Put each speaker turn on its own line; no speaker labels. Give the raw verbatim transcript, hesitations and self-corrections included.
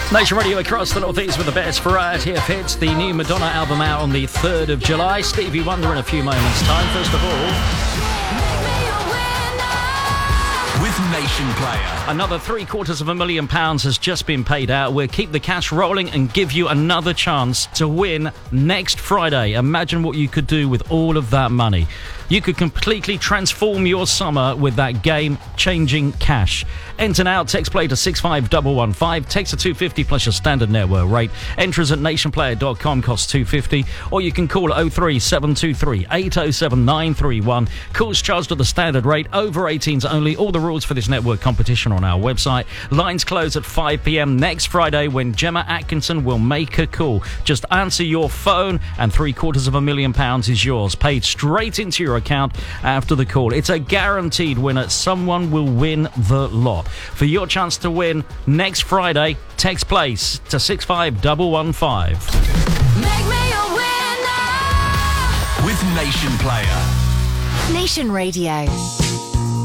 Nation Radio across the Northeast with the best variety of hits. The new Madonna album out on the third of July. Stevie Wonder in a few moments' time. First of all,
with Nation Player,
another three quarters of a million pounds has just been paid out. We'll keep the cash rolling and give you another chance to win next Friday. Imagine what you could do with all of that money. You could completely transform your summer with that game-changing cash. Enter now, text play to six five one one five, text to two fifty plus your standard network rate. Enters at nation player dot com, costs two fifty, or you can call oh three seven two three eight oh seven nine three one. Calls charged at the standard rate, over eighteens only. All the rules for this network competition on our website. Lines close at five p.m. next Friday when Gemma Atkinson will make a call. Just answer your phone and three quarters of a million pounds is yours, paid straight into your account after the call. It's a guaranteed winner. Someone will win the lot. For your chance to win next Friday, text place to six five one one five.
Make me a winner
with Nation Player.
Nation Radio.